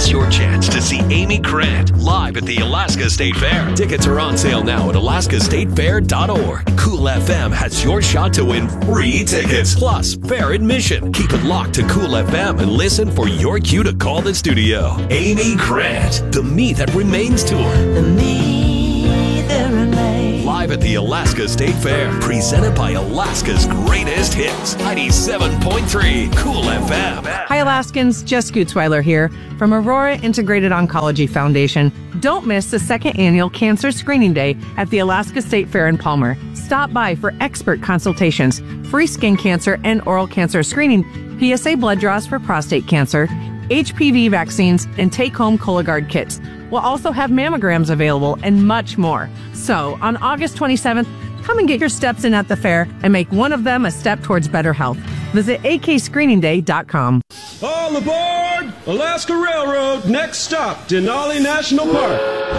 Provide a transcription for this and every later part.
miss your chance to see Amy Grant live at the Alaska State Fair. Tickets are on sale now at alaskastatefair.org. Cool FM has your shot to win free tickets, plus fair admission. Keep it locked to Cool FM and listen for your cue to call the studio. Amy Grant, the Me That Remains Tour. The Me That Remains. Live at the Alaska State Fair, presented by Alaska's Greatest Hits, 97.3 Cool FM. Hi, Alaskans. Jess Gutzweiler here from Aurora Integrated Oncology Foundation. Don't miss the second annual Cancer Screening Day at the Alaska State Fair in Palmer. Stop by for expert consultations, free skin cancer and oral cancer screening, PSA blood draws for prostate cancer, HPV vaccines, and take-home Cologuard kits. We'll also have mammograms available and much more. So, on August 27th, come and get your steps in at the fair and make one of them a step towards better health. Visit akscreeningday.com. All aboard Alaska Railroad. Next stop, Denali National Park.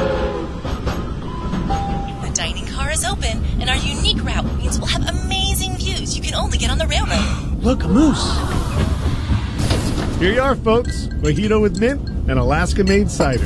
The dining car is open, and our unique route means we'll have amazing views you can only get on the railroad. Look, a moose. Here you are, folks. Mojito with mint and Alaska-made cider.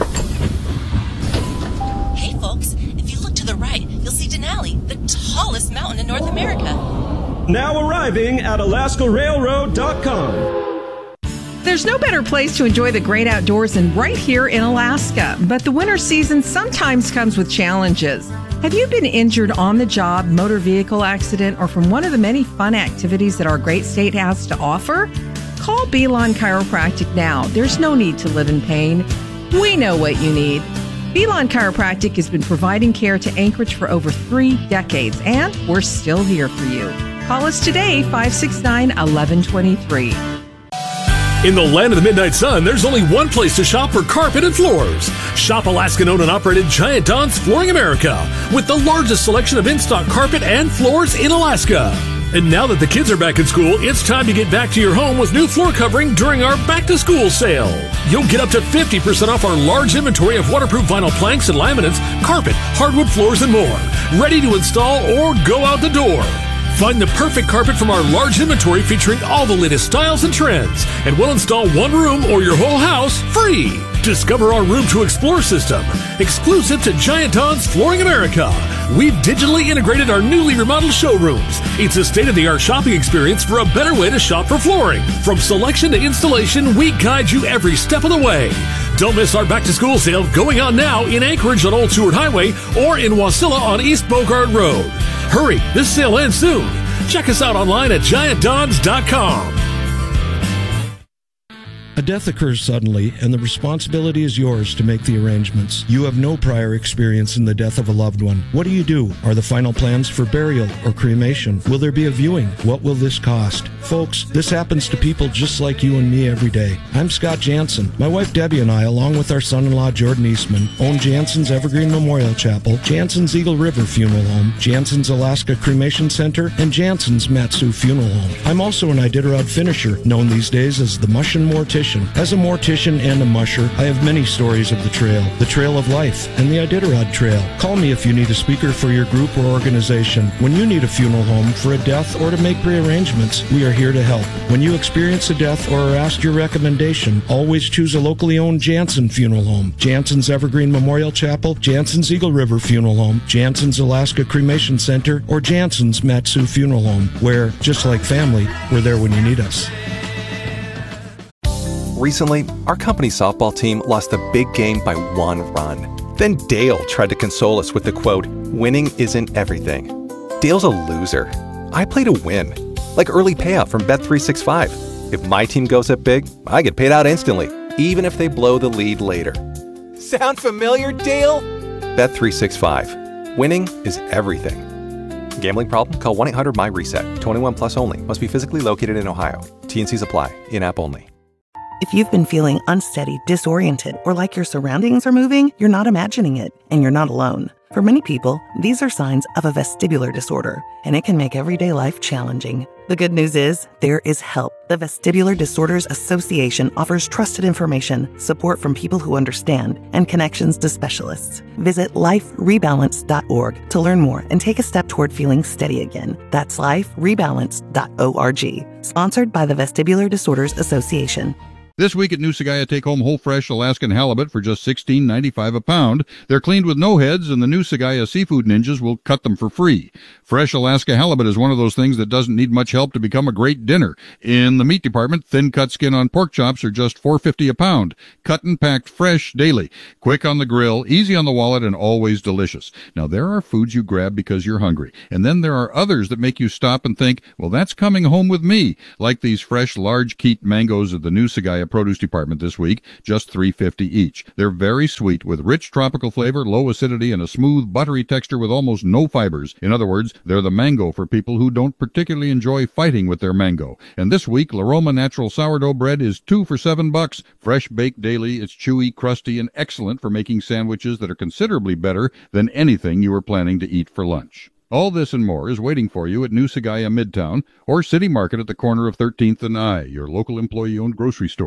Hey, folks, if you look to the right, you'll see Denali, the tallest mountain in North America. Now arriving at alaskarailroad.com. There's no better place to enjoy the great outdoors than right here in Alaska. But the winter season sometimes comes with challenges. Have you been injured on the job, motor vehicle accident, or from one of the many fun activities that our great state has to offer? Call Belon Chiropractic now. There's no need to live in pain. We know what you need. Belon Chiropractic has been providing care to Anchorage for over 3 decades, and we're still here for you. Call us today, 569-1123. In the land of the midnight sun, there's only one place to shop for carpet and floors. Shop Alaskan-owned and operated Giant Don's Flooring America with the largest selection of in-stock carpet and floors in Alaska. And now that the kids are back in school, it's time to get back to your home with new floor covering during our back-to-school sale. You'll get up to 50% off our large inventory of waterproof vinyl planks and laminates, carpet, hardwood floors, and more. Ready to install or go out the door. Find the perfect carpet from our large inventory featuring all the latest styles and trends. And we'll install one room or your whole house free. Discover our Room to Explore system, exclusive to Giant Don's Flooring America. We've digitally integrated our newly remodeled showrooms. It's a state-of-the-art shopping experience for a better way to shop for flooring. From selection to installation, we guide you every step of the way. Don't miss our back-to-school sale going on now in Anchorage on Old Seward Highway or in Wasilla on East Bogart Road. Hurry, this sale ends soon. Check us out online at GiantDons.com. A death occurs suddenly, and the responsibility is yours to make the arrangements. You have no prior experience in the death of a loved one. What do you do? Are the final plans for burial or cremation? Will there be a viewing? What will this cost? Folks, this happens to people just like you and me every day. I'm Scott Jansen. My wife Debbie and I, along with our son-in-law Jordan Eastman, own Jansen's Evergreen Memorial Chapel, Jansen's Eagle River Funeral Home, Jansen's Alaska Cremation Center, and Jansen's Matsu Funeral Home. I'm also an Iditarod finisher, known these days as the Mush and Mortician. As a mortician and a musher, I have many stories of the Trail of Life, and the Iditarod Trail. Call me if you need a speaker for your group or organization. When you need a funeral home for a death or to make rearrangements, we are here to help. When you experience a death or are asked your recommendation, always choose a locally owned Jansen Funeral Home, Jansen's Evergreen Memorial Chapel, Jansen's Eagle River Funeral Home, Jansen's Alaska Cremation Center, or Jansen's Matsu Funeral Home, where, just like family, we're there when you need us. Recently, our company softball team lost the big game by 1 run. Then Dale tried to console us with the quote, "Winning isn't everything." Dale's a loser. I play to win. Like early payout from Bet365. If my team goes up big, I get paid out instantly, even if they blow the lead later. Sound familiar, Dale? Bet365. Winning is everything. Gambling problem? Call 1-800-MY-RESET. 21 plus only. Must be physically located in Ohio. T&Cs apply. In-app only. If you've been feeling unsteady, disoriented, or like your surroundings are moving, you're not imagining it, and you're not alone. For many people, these are signs of a vestibular disorder, and it can make everyday life challenging. The good news is, there is help. The Vestibular Disorders Association offers trusted information, support from people who understand, and connections to specialists. Visit liferebalance.org to learn more and take a step toward feeling steady again. That's liferebalance.org. Sponsored by the Vestibular Disorders Association. This week at New Sagaya, take home whole fresh Alaskan halibut for just $16.95 a pound. They're cleaned with no heads, and the New Sagaya seafood ninjas will cut them for free. Fresh Alaska halibut is one of those things that doesn't need much help to become a great dinner. In the meat department, thin-cut skin on pork chops are just $4.50 a pound. Cut and packed fresh daily. Quick on the grill, easy on the wallet, and always delicious. Now, there are foods you grab because you're hungry, and then there are others that make you stop and think, well, that's coming home with me, like these fresh large Keat mangoes at the New Sagaya produce department this week, just $3.50 each. They're very sweet with rich tropical flavor, low acidity, and a smooth, buttery texture with almost no fibers. In other words, they're the mango for people who don't particularly enjoy fighting with their mango. And this week, La Roma natural sourdough bread is 2 for $7. Fresh baked daily, it's chewy, crusty, and excellent for making sandwiches that are considerably better than anything you were planning to eat for lunch. All this and more is waiting for you at New Sagaya Midtown or City Market at the corner of 13th and I, your local employee-owned grocery store.